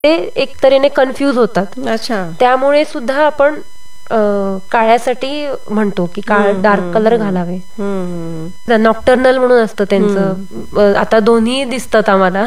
ते एक तऱ्हेने कन्फ्यूज होतात. अच्छा. त्यामुळे सुद्धा आपण काळ्यासाठी म्हणतो की डार्क कलर घालावे. नॉक्टर्नल म्हणून असतं त्यांचं. आता दोन्ही दिसतात आम्हाला.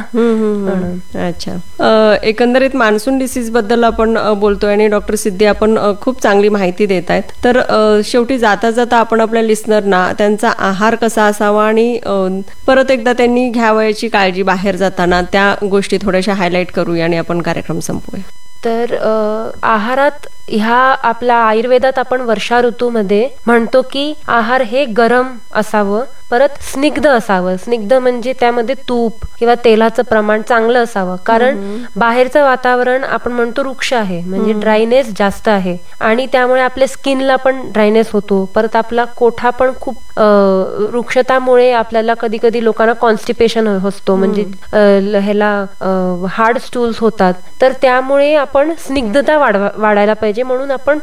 अच्छा. एकंदरीत मान्सून डिसीज बद्दल आपण बोलतोय आणि डॉक्टर सिद्धी आपण खूप चांगली माहिती देत आहेत. तर शेवटी जाता जाता आपण आपल्या लिस्नरना त्यांचा आहार कसा असावा आणि परत एकदा त्यांनी घ्यावयाची काळजी बाहेर जाताना त्या गोष्टी थोड्याशा हायलाइट करूया आणि आपण कार्यक्रम संपवूया. तर आहारात ह्या आपल्या आयुर्वेदात आपण वर्षा ऋतूमध्ये म्हणतो की आहार हे गरम असावं, परत स्निग्ध असावं. स्निग्ध म्हणजे त्यामध्ये तूप किंवा तेलाचं प्रमाण चांगलं असावं. कारण बाहेरचं वातावरण आपण म्हणतो वृक्ष आहे, म्हणजे ड्रायनेस जास्त आहे आणि त्यामुळे आपल्या स्किनला पण ड्रायनेस होतो. परत आपला कोठा पण खूप वृक्षतामुळे आपल्याला कधी कधी लोकांना कॉन्स्टिपेशन असतो, म्हणजे ह्याला हार्ड स्टूल्स होतात. तर त्यामुळे आपण स्निग्धता वाढायला पाहिजे म्हणून आपण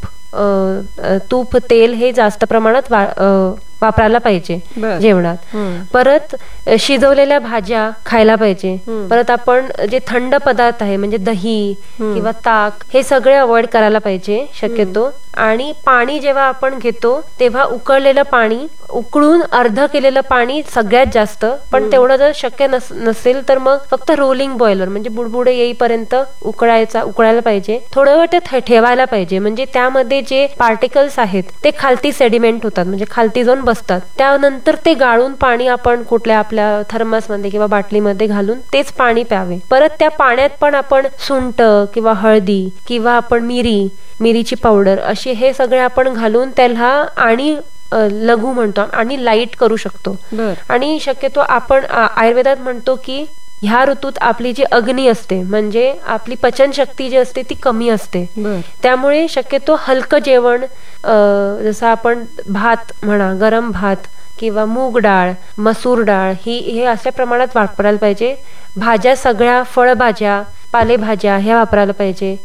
तूप तेल हे जास्त प्रमाणात वापरायला पाहिजे जेवणात. परत शिजवलेल्या भाज्या खायला पाहिजे. परत आपण जे थंड पदार्थ आहे म्हणजे दही किंवा ताक हे सगळे अवॉइड करायला पाहिजे शक्यतो. आणि पाणी जेव्हा आपण घेतो तेव्हा उकळलेलं पाणी, उकळून अर्ध केलेलं पाणी सगळ्यात जास्त. पण तेवढं जर शक्य नसेल तर मग फक्त रोलिंग बॉयलर म्हणजे बुडबुडे येईपर्यंत उकळायला पाहिजे. थोडं वेळ ते ठेवायला पाहिजे, म्हणजे त्यामध्ये जे पार्टिकल्स आहेत ते खालती सेडिमेंट होतात, म्हणजे खालती जाऊन बसतात. त्यानंतर ते गाळून पाणी आपण कुठल्या आपल्या थर्मसमध्ये किंवा बाटलीमध्ये घालून तेच पाणी प्यावे. परत त्या पाण्यात पण आपण सुंठ किंवा हळदी किंवा आपण मिरीची पावडर अशी हे सगळे आपण घालून त्याला आणि लघु म्हणतो आणि लाईट करू शकतो. आणि शक्यतो आपण आयुर्वेदात म्हणतो की ह्या ऋतूत आपली जी अग्नी असते म्हणजे आपली पचनशक्ती जी असते ती कमी असते. त्यामुळे शक्यतो हलकं जेवण, जसं आपण भात म्हणा, गरम भात किंवा मूग डाळ, मसूर डाळ हे अशा प्रमाणात वापरायला पाहिजे. भाज्या सगळ्या, फळभाज्या, पालेभाज्या ह्या वापरायला पाहिजे.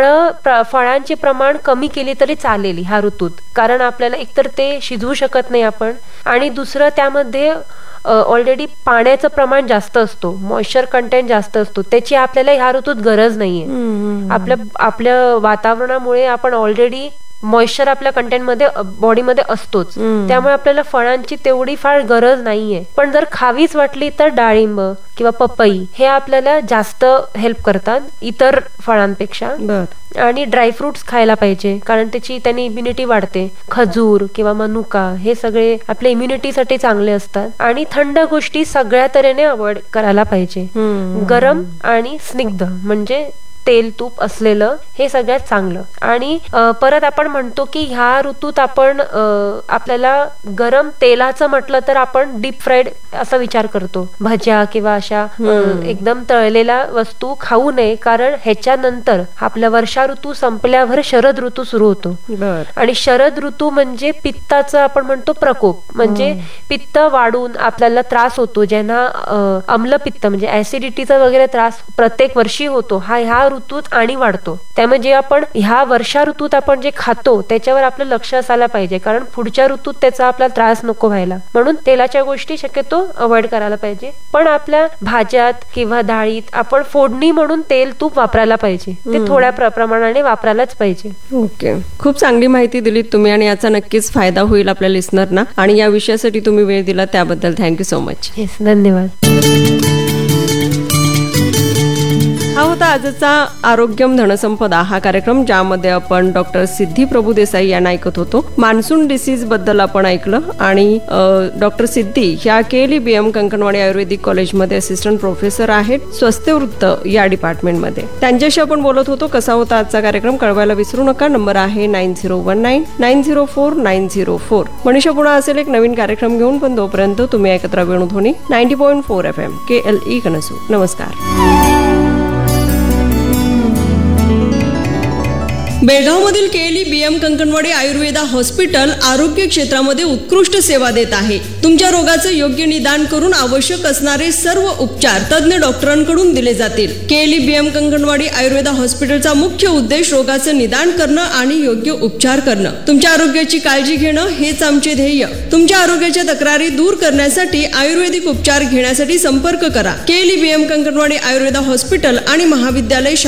फळांचे प्रमाण कमी केली तरी चालेल ह्या ऋतूत, कारण आपल्याला एकतर ते शिजवू शकत नाही आपण, आणि दुसरं त्यामध्ये ऑलरेडी पाण्याचं प्रमाण जास्त असतो, मॉइश्चर कंटेंट जास्त असतो, त्याची आपल्याला ह्या ऋतूत गरज नाहीये. आपल्या वातावरणामुळे आपण ऑलरेडी मॉइश्चर आपल्या कंटेंटमध्ये बॉडीमध्ये असतोच, त्यामुळे आपल्याला फळांची तेवढी फार गरज नाहीये. पण जर खावीच वाटली तर डाळिंब किंवा पपई हे आपल्याला जास्त हेल्प करतात इतर फळांपेक्षा. आणि ड्रायफ्रुट्स खायला पाहिजे कारण त्यांनी इम्युनिटी वाढते. खजूर किंवा मनुका हे सगळे आपल्या इम्युनिटीसाठी चांगले असतात. आणि थंड गोष्टी सगळ्या तऱ्हेने अवॉइड करायला पाहिजे. गरम आणि स्निग्ध म्हणजे तेल तूप असलेलं हे सगळ्यात चांगलं. आणि परत आपण म्हणतो की ह्या ऋतूत आपण आपल्याला गरम तेलाचं म्हटलं तर आपण डीप फ्राईड असा विचार करतो. भज्या किंवा अशा एकदम तळलेल्या वस्तू खाऊ नये, कारण ह्याच्यानंतर आपला वर्षा ऋतू संपल्यावर शरद ऋतू सुरू होतो. आणि शरद ऋतू म्हणजे पित्ताचं आपण म्हणतो प्रकोप, म्हणजे पित्त वाढून आपल्याला त्रास होतो, ज्यांना आम्लपित्त म्हणजे ऍसिडिटीचा वगैरे त्रास प्रत्येक वर्षी होतो, ह्या ऋतूत आणि वाढतो. त्यामुळे जे आपण ह्या वर्षा ऋतूत आपण जे खातो त्याच्यावर आपलं लक्ष असायला पाहिजे, कारण पुढच्या ऋतूत त्याचा आपल्याला त्रास नको व्हायला. म्हणून तेलाच्या गोष्टी शक्यतो अवॉइड करायला पाहिजे. पण आपल्या भाज्यात किंवा डाळीत आपण फोडणी म्हणून तेल तूप वापरायला पाहिजे, ते थोड्या प्रमाणाने वापरायलाच पाहिजे. ओके, खूप चांगली माहिती दिलीत तुम्ही आणि याचा नक्कीच फायदा होईल आपल्या लिस्नरना. आणि या विषयासाठी तुम्ही वेळ दिला त्याबद्दल थँक्यू सो मच. धन्यवाद. हा होता आजचा आरोग्यम धनसंपदा हा कार्यक्रम, ज्यामध्ये आपण डॉक्टर सिद्धी प्रभुदेसाई यांना ऐकत होतो. मान्सून डिसीज बद्दल आपण ऐकलं आणि डॉक्टर सिद्धी ह्या KLE-BM कंकणवाडी आयुर्वेदिक कॉलेजमध्ये असिस्टंट प्रोफेसर आहेत, स्वस्थवृत्त या डिपार्टमेंटमध्ये. त्यांच्याशी आपण बोलत होतो. कसा होता आजचा कार्यक्रम कळवायला विसरू नका. नंबर आहे 9019904904. मनीषा पुन्हा असेल एक नवीन कार्यक्रम घेऊन, पण तोपर्यंत तुम्ही ऐकत राहा वेणुध्वनी 90.4 FM KLE कनसू. नमस्कार. बेळगावमधील KLE-BM कंकणवाडी आयुर्वेदा हॉस्पिटल आरोग्य क्षेत्रामध्ये उत्कृष्ट सेवा देत आहे. तुमच्या रोगाचं योग्य निदान करून आवश्यक असणारे सर्व उपचार तज्ञ डॉक्टरांकडून दिले जातील. KLE-BM कंकणवाडी आयुर्वेदा हॉस्पिटलचा मुख्य उद्देश रोगाचं निदान करणं आणि योग्य उपचार करणं. तुमच्या आरोग्याची काळजी घेणं हेच आमचे ध्येय. तुमच्या आरोग्याच्या तक्रारी दूर करण्यासाठी आयुर्वेदिक उपचार घेण्यासाठी संपर्क करा. KLE-BM कंकणवाडी आयुर्वेदा हॉस्पिटल आणि महाविद्यालय